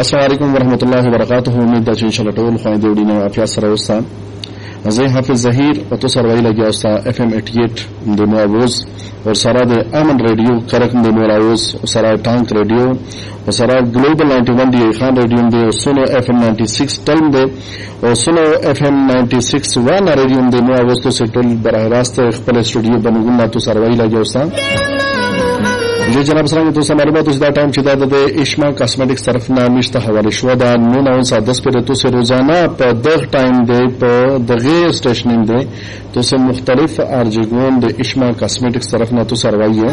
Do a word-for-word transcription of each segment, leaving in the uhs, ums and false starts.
السلام علیکم ورحمۃ اللہ وبرکاتہ. امید ده چې ان شاء الله ټول خويندې وډینه عافیت سره اوسه. زه حافظ ظهیر او تو سره ویل لګیا اوسه اف ام अठासी د مووز او سره د امن رادیو کرک د موراوز او سره ټانک رادیو او سره ګلوبل نائنٹی ون دی خان رادیو دی او سونو اف ام نائنٹی سکس ټلم دی او سونو اف ام نائنٹی سکس ون رادیو دی مووز تو سټل براه راست خپل سټوډیو بنګون تو سره ویل لګیا اوسه. جی جناب سلام تو سے معلومات اس دا ٹائم چدا د اشما کاسمیٹکس طرف نه مشته حواله شو دا نو نو دس پر تو سے روزانہ په دغه ټایم دی په دغه سټیشن دی تو سے مختلف ارجګون د اشما کاسمیٹکس طرف نه تو سروایي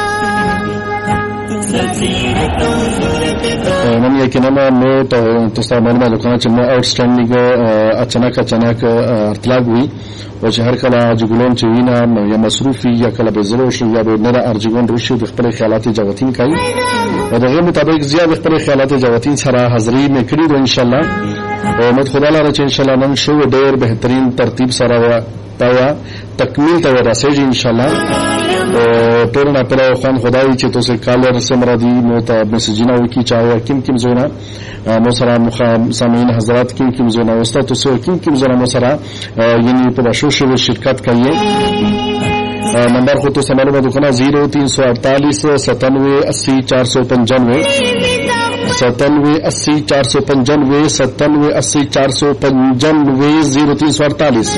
من یقینا مو تو ستا معلومات وکړه چې مو آوټسټینډینګ اچانک اچانک اطلاق وی او چې هر کله ارجګون چې وینا یا مصروفي یا کله به ضرور شي یا به نه ارجګون روشي د خپل خیالات جواتین کوي او دغه مطابق زیات خپل خیالات جواتین سره حاضری مې کړی و ان شاء الله. او امید خدا لاره چې ان شاء الله نن شو ډېر بهترین ترتیب سره پایا تکمیل ته ورسېږي ان شاء الله. او ټول نه پر خوان خدای چې تاسو کالر سمرا دی نو ته میسجونه وکي چا کیم کیم زونه مو سره سامعین حضرات کیم کیم زونه واسطه تاسو کیم کیم زونه مو سره یعنی په شوشل شرکت کوي. نمبر خود تو سمجھ میں دکھنا زیرو تین سو اڑتالیس ستانوے اسی چار سو پنجانوے ستانوے اسی چار سو پنجانوے ستانوے اسی چار سو پنجانوے زیرو تین سو اڑتالیس.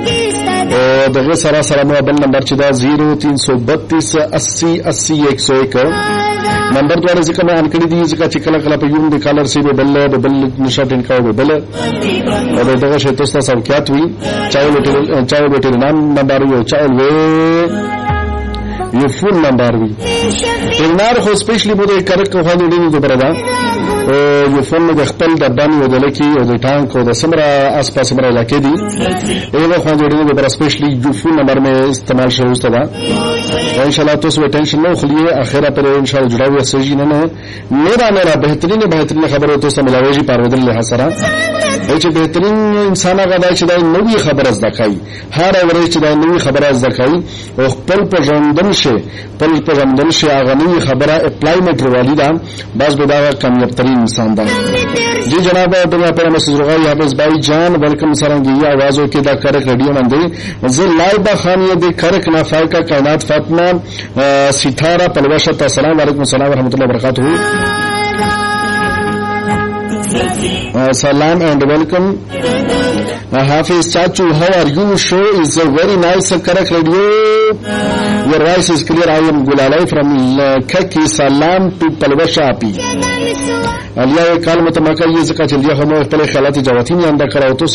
دغه سره سره مو بل نمبر چې دا زیرو تین سو بتیس اسی اسی ایک سو ایک نمبر دواره ځکه مې ان کړی دي ځکه چې کله کله په یوم د کالر سی به بل به بل نشاط انکاو به بل او دغه شی تاسو سره کېات وی چاول چاول به نام نمبر یو چاول وی یو فون نمبر وی تلنار خو سپیشلی بده کرک خو نه دی د بردا او یو فون د خپل د باندې ودل کی او د ټانک او د سمرا اس پاس سمرا علاقې دي ایو خو د دی بر سپیشلی یو فون نمبر مې استعمال شوی استاد ان شاء الله تاسو ټینشن نه خلیه اخره پر ان شاء الله جوړاوي سجی نه نه میرا میرا بهترین بهترین خبره تاسو ملاوي پروردل له سره چې بهترین انسان هغه چې دا نوې خبره زده کوي هر اوري چې دا نوې خبره زده کوي او خپل په ژوندون شي خپل په ژوندون شي هغه نوې خبره اپلایمنت ورولي دا بس به دا کامیاب ترین انسان دی. جی جناب دنیا پر مسعود رغائی حافظ بھائی جان ویلکم سرنگی آوازوں کے دا کرک ریڈیو مندی زی لائبہ خانیہ دے کرک نافائقہ کائنات فاطمہ ستارہ پلوشت. السلام علیکم السلام ورحمۃ اللہ وبرکاتہ. Uh, salam and welcome. Uh, Hafiz Chachu, how are you? Show is a very nice uh, correct radio. Your voice is clear. I am Gulalai from uh, Kaki. Salam to Palwasha Api. Aliya کال متمکن یہ زکا چلیے ہم پہلے خیالات جواتین اندر کراو تو